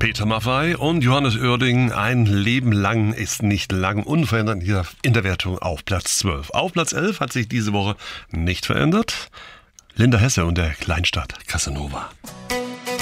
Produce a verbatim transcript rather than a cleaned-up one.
Peter Maffay und Johannes Oerding. Ein Leben lang ist nicht lang. Unverändert hier in der Wertung auf Platz zwölf. Auf Platz elf hat sich diese Woche nicht verändert. Linda Hesse und der Kleinstadt Casanova.